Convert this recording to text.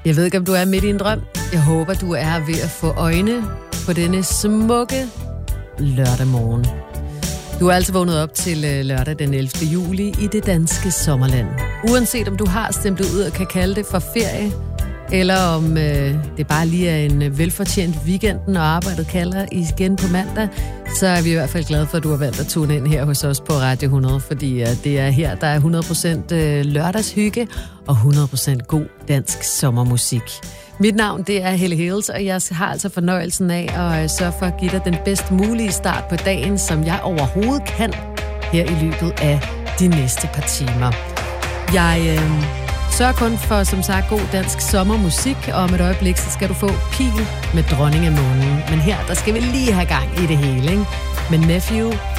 Jeg ved ikke, om du er midt i en drøm. Jeg håber, du er ved at få øjne på denne smukke lørdag morgen. Du er altså vågnet op til lørdag den 11. juli i det danske sommerland. Uanset om du har stemplet ud og kan kalde det for ferie, eller om det bare lige er en velfortjent weekend, når arbejdet kalder igen på mandag, så er vi i hvert fald glade for, at du har valgt at tune ind her hos os på Radio 100, fordi det er her, der er 100% lørdagshygge og 100% god dansk sommermusik. Mit navn, det er Helle Hills, og jeg har altså fornøjelsen af at sørge for at give dig den bedst mulige start på dagen, som jeg overhovedet kan her i løbet af de næste par timer. Jeg sørger kun for, som sagt, god dansk sommermusik, og om et øjeblik, så skal du få Pil med Dronning af Månen. Men her, der skal vi lige have gang i det hele, ikke? Med Nephew